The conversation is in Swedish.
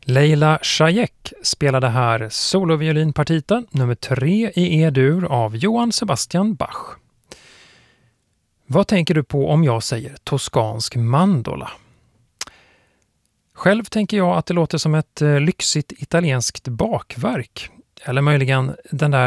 Leila Chayek spelade här soloviolinpartiten nummer 3 i E-dur av Johann Sebastian Bach. Vad tänker du på om jag säger toskansk mandola? Själv tänker jag att det låter som ett lyxigt italienskt bakverk. Eller möjligen den där